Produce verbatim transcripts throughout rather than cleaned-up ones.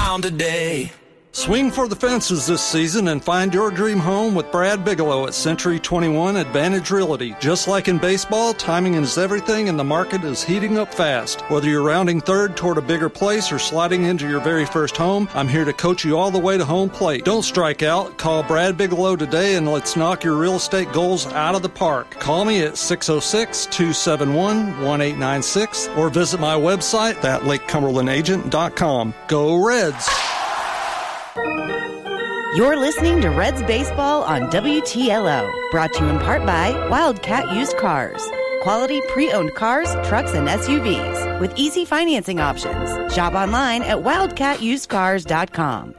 around today. Swing for the fences this season and find your dream home with Brad Bigelow at Century twenty-one Advantage Realty. Just like in baseball, timing is everything and the market is heating up fast. Whether you're rounding third toward a bigger place or sliding into your very first home, I'm here to coach you all the way to home plate. Don't strike out. Call Brad Bigelow today and let's knock your real estate goals out of the park. Call me at six oh six, two seven one, one eight nine six or visit my website at lake cumberland agent dot com. Go Reds! You're listening to Reds Baseball on W T L O, brought to you in part by Wildcat Used Cars. Quality pre-owned cars, trucks, and S U Vs with easy financing options. Shop online at wildcat used cars dot com.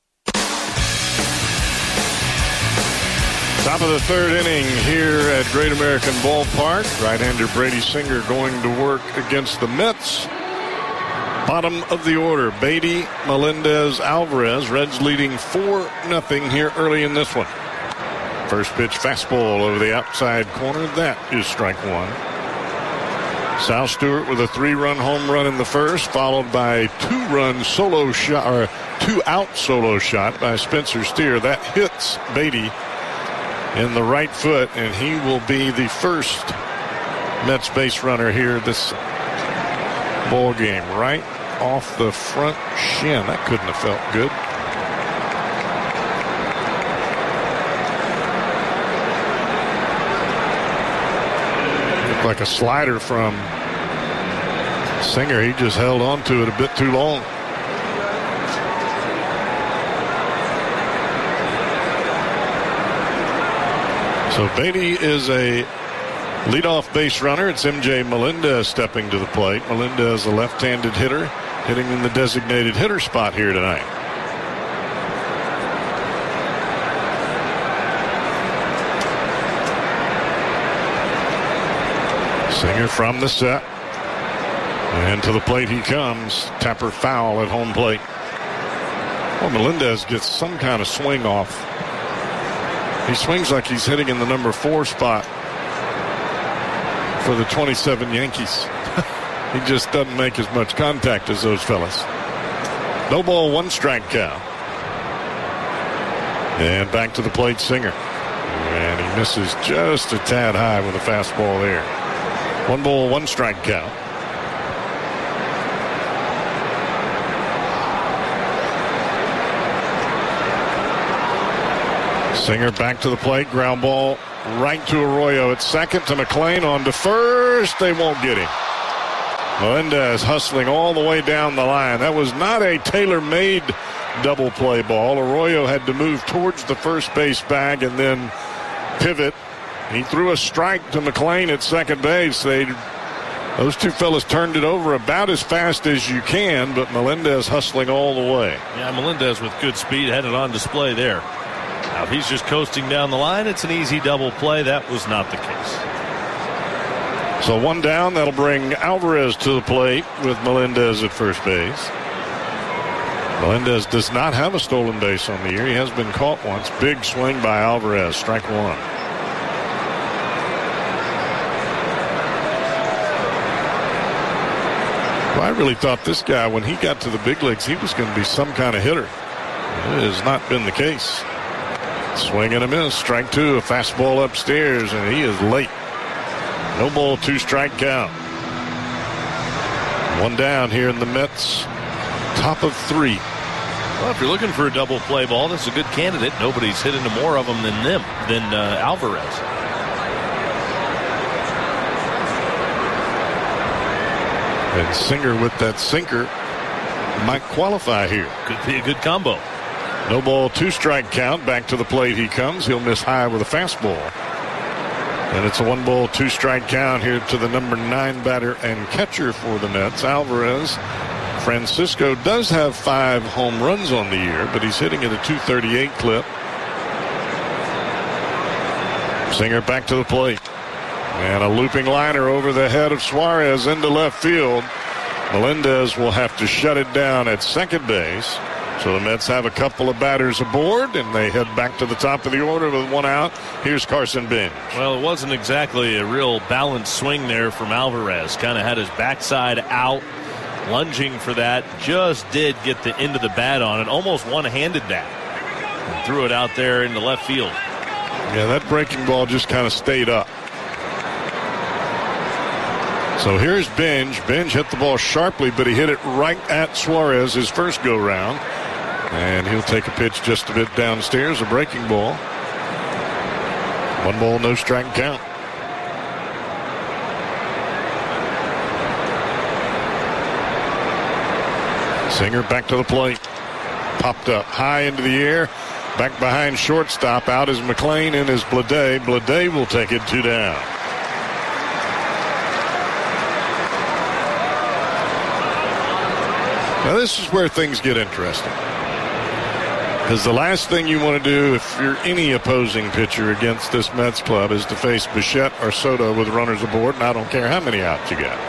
Top of the third inning here at Great American Ballpark. Right-hander Brady Singer going to work against the Mets. Bottom of the order, Beatty, Melendez, Alvarez. Reds leading four nothing here early in this one. First pitch fastball over the outside corner. That is strike one. Sal Stewart with a three-run home run in the first, followed by two-run solo shot, or two-out solo shot by Spencer Steer. That hits Beatty in the right foot, and he will be the first Mets base runner here this ball game. Right off the front shin. That couldn't have felt good. Looked like a slider from Singer. He just held on to it a bit too long. So Beatty is a leadoff base runner. It's M J Melendez stepping to the plate. Melendez, a left-handed hitter, hitting in the designated hitter spot here tonight. Singer from the set. And to the plate he comes. Tapper foul at home plate. Well, Melendez gets some kind of swing off. He swings like he's hitting in the number four spot for the twenty-seven Yankees. He just doesn't make as much contact as those fellas. No ball, one strike count. And back to the plate, Singer. And he misses just a tad high with a fastball there. One ball, one strike count. Singer back to the plate, ground ball right to Arroyo at second, to McLean on to first. They won't get him. Melendez hustling all the way down the line. That was not a tailor-made double play ball. Arroyo had to move towards the first base bag and then pivot. He threw a strike to McLean at second base. They, those two fellas turned it over about as fast as you can, but Melendez hustling all the way. Yeah, Melendez with good speed had it on display there. Now, if he's just coasting down the line, it's an easy double play. That was not the case. So one down, that'll bring Alvarez to the plate with Melendez at first base. Melendez does not have a stolen base on the year. He has been caught once. Big swing by Alvarez, strike one. Well, I really thought this guy, when he got to the big leagues, he was going to be some kind of hitter. It has not been the case. Swing and a miss, strike two, a fastball upstairs, and he is late. No ball, two strike count. One down here in the Mets. Top of three. Well, if you're looking for a double play ball, that's a good candidate. Nobody's hit into more of them than them, than uh, Alvarez. And Singer with that sinker might qualify here. Could be a good combo. No ball, two strike count. Back to the plate he comes. He'll miss high with a fastball. And it's a one ball, two strike count here to the number nine batter and catcher for the Mets, Alvarez. Francisco does have five home runs on the year, but he's hitting at a two thirty-eight clip. Singer back to the plate. And a looping liner over the head of Suarez into left field. Melendez will have to shut it down at second base. So the Mets have a couple of batters aboard, and they head back to the top of the order with one out. Here's Carson Bench. Well, it wasn't exactly a real balanced swing there from Alvarez. Kind of had his backside out lunging for that. Just did get the end of the bat on it. Almost one-handed that. And threw it out there into left field. Yeah, that breaking ball just kind of stayed up. So here's Binge. Binge hit the ball sharply, but he hit it right at Suarez his first go-round. And he'll take a pitch just a bit downstairs, a breaking ball. One ball, no strike count. Singer back to the plate. Popped up high into the air. Back behind shortstop. Out is McLean, in is Blade. Blade will take it two down. Now this is where things get interesting. Because the last thing you want to do if you're any opposing pitcher against this Mets club is to face Bichette or Soto with runners aboard, and I don't care how many outs you got.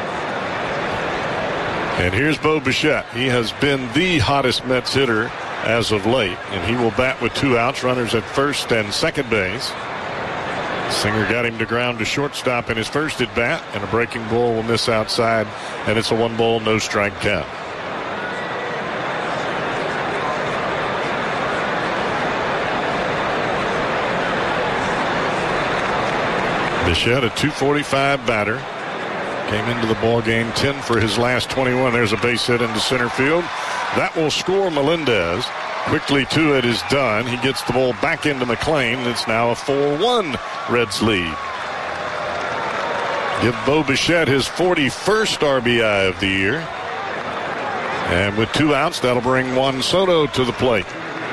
And here's Bo Bichette. He has been the hottest Mets hitter as of late, and he will bat with two outs, runners at first and second base. Singer got him to ground to shortstop in his first at bat, and a breaking ball will miss outside, and it's a one ball, no strike count. Bichette, a two forty-five batter, came into the ball game ten for his last twenty-one. There's a base hit into center field. That will score Melendez. Quickly to it is done. He gets the ball back into McLean. It's now a four one Reds lead. Give Bo Bichette his forty-first R B I of the year. And with two outs, that'll bring Juan Soto to the plate.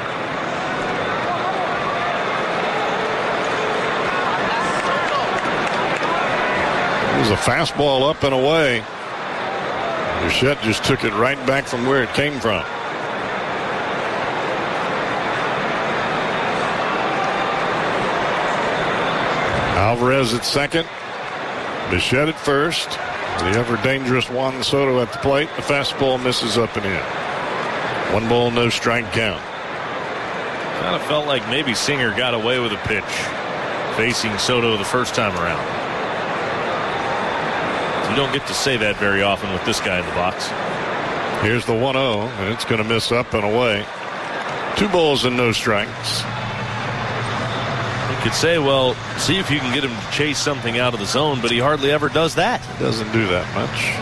It was a fastball up and away. Bichette just took it right back from where it came from. Alvarez at second. Bichette at first. The ever dangerous Juan Soto at the plate. The fastball misses up and in. One ball, no strike count. Kind of felt like maybe Singer got away with a pitch facing Soto the first time around. You don't get to say that very often with this guy in the box. Here's the one oh, and it's going to miss up and away. Two balls and no strikes. You could say, well, see if you can get him to chase something out of the zone, but he hardly ever does that. Doesn't do that much.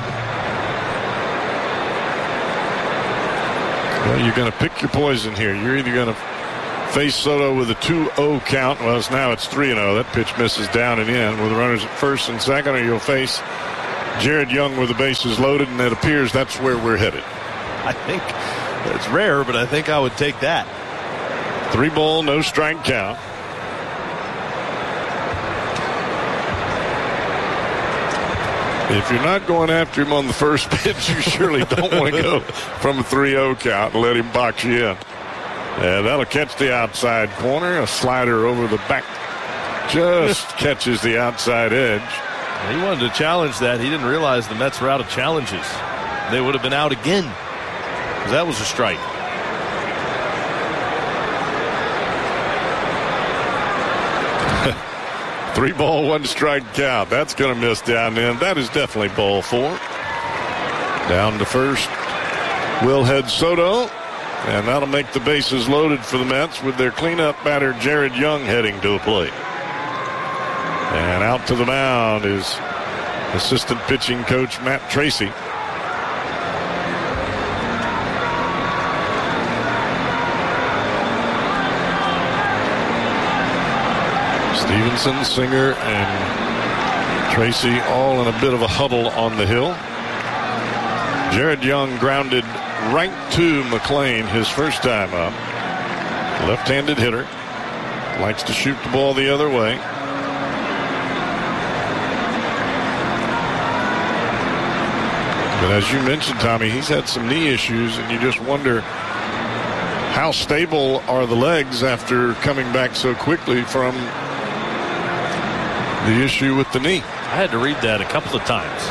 Well, you're going to pick your poison here. You're either going to face Soto with a two oh count. Well, it's now it's three oh. That pitch misses down and in with runners at first and second, or you'll face Jared Young with the bases loaded, and it appears that's where we're headed. I think it's rare, but I think I would take that. Three ball, no strike count. If you're not going after him on the first pitch, you surely don't want to go from a three oh count and let him box you in. And that'll catch the outside corner. A slider over the back just catches the outside edge. He wanted to challenge that. He didn't realize the Mets were out of challenges. They would have been out again because that was a strike. Three ball, one strike count. That's going to miss down in. That is definitely ball four. Down to first, Will head Soto. And that'll make the bases loaded for the Mets with their cleanup batter Jared Young heading to the plate. And out to the mound is assistant pitching coach Matt Tracy. Stevenson, Singer, and Tracy all in a bit of a huddle on the hill. Jared Young grounded right to McLean his first time up. Left-handed hitter. Likes to shoot the ball the other way. But as you mentioned, Tommy, he's had some knee issues, and you just wonder how stable are the legs after coming back so quickly from the issue with the knee. I had to read that a couple of times.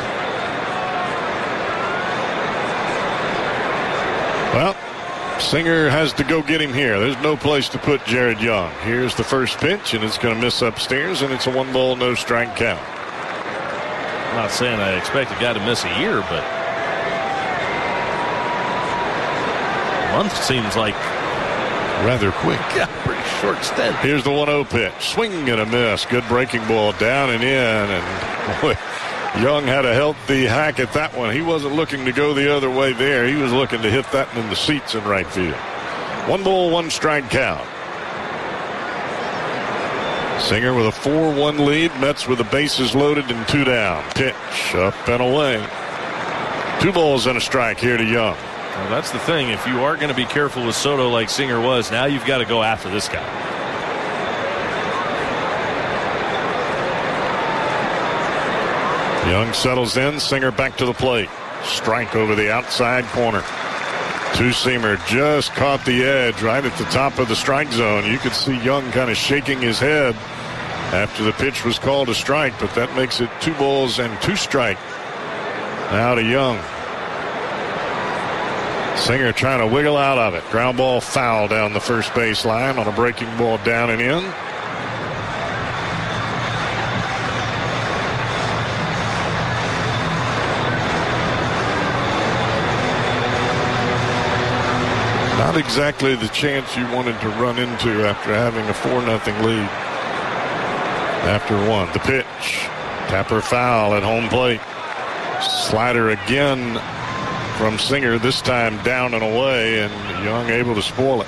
Well, Singer has to go get him here. There's no place to put Jared Young. Here's the first pitch, and it's going to miss upstairs, and it's a one ball, no strike count. I'm not saying I expect a guy to miss a year, but month seems like rather quick. Yeah, pretty short stint. Here's the one oh pitch. Swing and a miss. Good breaking ball down and in. And boy, Young had a healthy hack at that one. He wasn't looking to go the other way there. He was looking to hit that in the seats in right field. One ball, one strike count. Singer with a four one lead. Mets with the bases loaded and two down. Pitch up and away. Two balls and a strike here to Young. Well, that's the thing. If you are going to be careful with Soto like Singer was, now you've got to go after this guy. Young settles in. Singer back to the plate. Strike over the outside corner. Two-seamer just caught the edge right at the top of the strike zone. You could see Young kind of shaking his head after the pitch was called a strike, but that makes it two balls and two strike. Now to Young. Singer trying to wiggle out of it. Ground ball foul down the first base line on a breaking ball down and in. Not exactly the chance you wanted to run into after having a four nothing lead. After one, the pitch. Tapper foul at home plate. Slider again from Singer, this time down and away, and Young able to spoil it.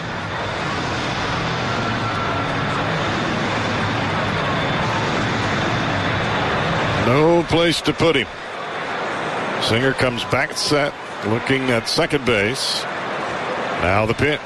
No place to put him. Singer comes back set, looking at second base. Now the pitch.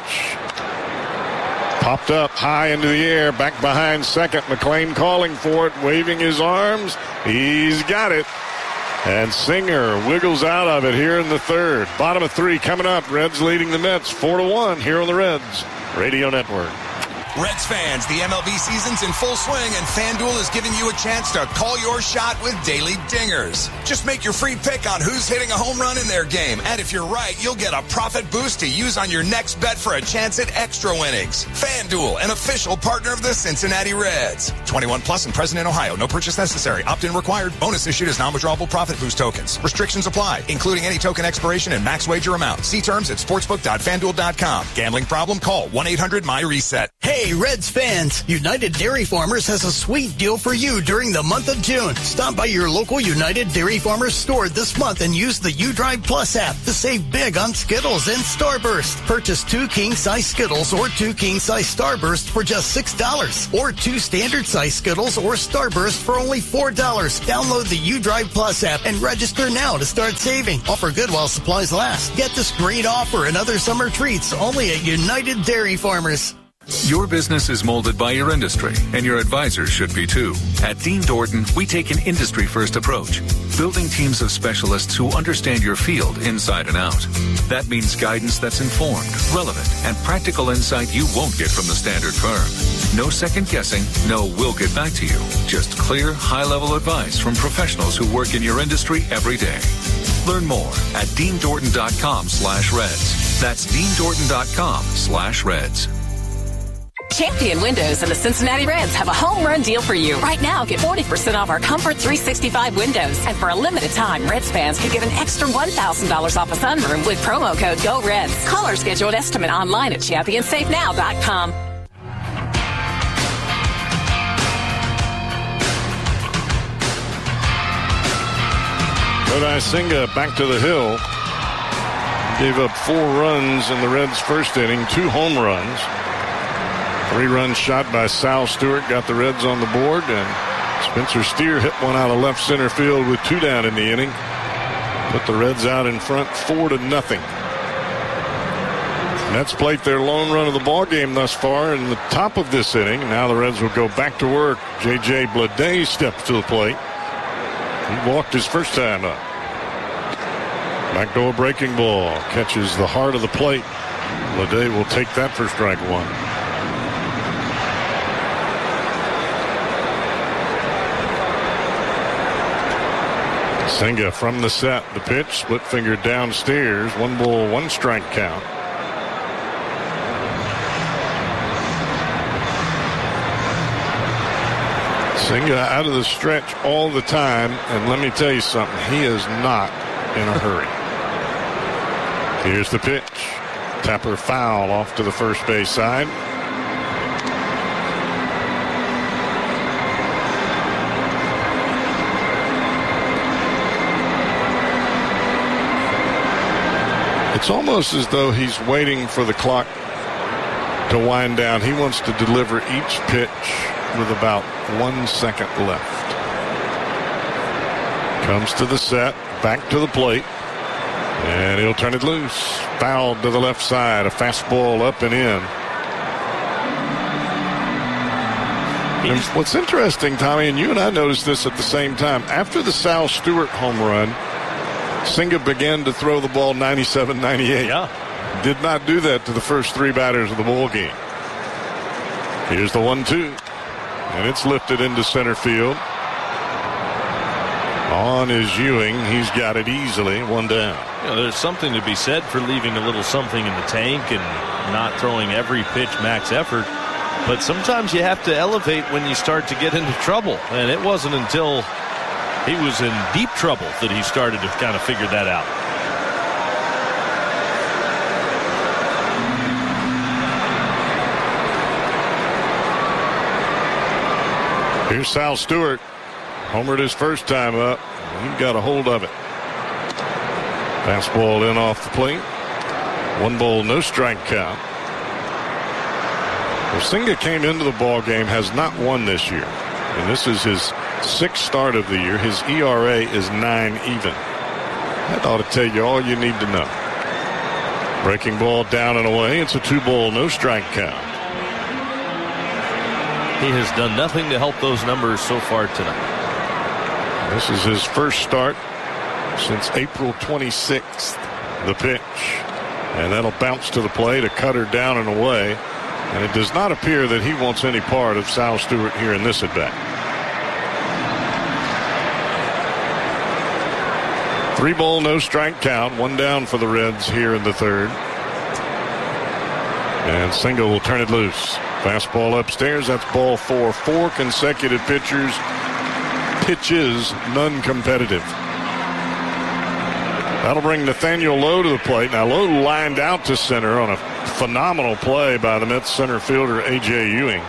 Popped up high into the air, back behind second. McLean calling for it, waving his arms. He's got it. And Singer wiggles out of it here in the third. Bottom of three coming up. Reds leading the Mets four to one here on the Reds Radio Network. Reds fans, the M L B season's in full swing, and FanDuel is giving you a chance to call your shot with daily dingers. Just make your free pick on who's hitting a home run in their game, and if you're right, you'll get a profit boost to use on your next bet for a chance at extra winnings. FanDuel, an official partner of the Cincinnati Reds. twenty-one plus and present in Ohio. No purchase necessary. Opt-in required. Bonus issued as non-withdrawable profit boost tokens. Restrictions apply, including any token expiration and max wager amount. See terms at sportsbook dot fan duel dot com. Gambling problem? Call one eight hundred my reset. Hey, Reds fans, United Dairy Farmers has a sweet deal for you during the month of June. Stop by your local United Dairy Farmers store this month and use the UDrive Plus app to save big on Skittles and Starburst. Purchase two king-size Skittles or two king-size Starburst for just six dollars, or two standard-size Skittles or Starburst for only four dollars. Download the UDrive Plus app and register now to start saving. Offer good while supplies last. Get this great offer and other summer treats only at United Dairy Farmers. Your business is molded by your industry, and your advisors should be too. At Dean Dorton, we take an industry-first approach, building teams of specialists who understand your field inside and out. That means guidance that's informed, relevant, and practical insight you won't get from the standard firm. No second guessing, no we'll get back to you. Just clear, high-level advice from professionals who work in your industry every day. Learn more at dean dorton dot com slash reds. That's dean dorton dot com slash reds. Champion Windows and the Cincinnati Reds have a home run deal for you. Right now, get forty percent off our Comfort three sixty-five windows. And for a limited time, Reds fans can get an extra one thousand dollars off a sunroom with promo code GOREDS. Call or schedule an estimate online at champion safe now dot com. Kodai Senga back to the hill. Gave up four runs in the Reds' first inning, two home runs. Three runs shot by Sal Stewart got the Reds on the board, and Spencer Steer hit one out of left center field with two down in the inning. Put the Reds out in front four to nothing. Mets played their lone run of the ball game thus far in the top of this inning. Now the Reds will go back to work. J J Bleday steps to the plate. He walked his first time up. Backdoor breaking ball catches the heart of the plate. Bleday will take that for strike one. Senga from the set. The pitch, split finger downstairs. One ball, one strike count. Senga out of the stretch all the time, and let me tell you something, he is not in a hurry. Here's the pitch. Tapper foul off to the first base side. It's almost as though he's waiting for the clock to wind down. He wants to deliver each pitch with about one second left. Comes to the set, back to the plate, and he'll turn it loose. Fouled to the left side, a fastball up and in. And what's interesting, Tommy, and you and I noticed this at the same time, after the Sal Stewart home run, Senga began to throw the ball ninety-seven ninety-eight. Yeah. Did not do that to the first three batters of the ball game. Here's the one two. And it's lifted into center field. On is Ewing. He's got it easily. One down. You know, there's something to be said for leaving a little something in the tank and not throwing every pitch max effort. But sometimes you have to elevate when you start to get into trouble. And it wasn't until he was in deep trouble that he started to kind of figure that out. Here's Sal Stewart. Homered his first time up. He got a hold of it. Fastball in off the plate. One ball, no strike count. Well, Senga came into the ball game, has not won this year. And this is his sixth start of the year. His E R A is nine even. That ought to tell you all you need to know. Breaking ball down and away. It's a two ball, no strike count. He has done nothing to help those numbers so far tonight. This is his first start since April twenty-sixth. The pitch. And that'll bounce to the plate, a cutter down and away. And it does not appear that he wants any part of Sal Stewart here in this at bat. Three ball, no strike count. One down for the Reds here in the third. And Senga will turn it loose. Fastball upstairs. That's ball four. Four consecutive pitchers. Pitches, none competitive. That'll bring Nathaniel Lowe to the plate. Now Lowe lined out to center on a phenomenal play by the Mets center fielder A J Ewing.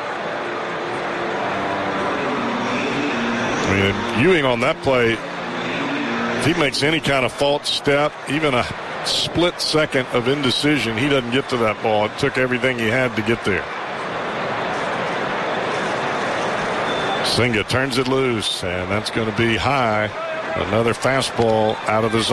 I mean, Ewing on that play, if he makes any kind of false step, even a split second of indecision, he doesn't get to that ball. It took everything he had to get there. Senga turns it loose, and that's going to be high. Another fastball out of the zone.